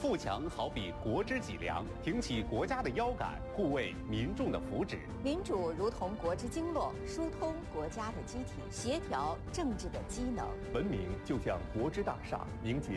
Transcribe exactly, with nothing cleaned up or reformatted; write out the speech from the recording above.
富强好比国之脊梁，挺起国家的腰杆，护卫民众的福祉。 民主如同国之经络，疏通国家的机体，协调政治的机能。 文明就像国之大厦，凝结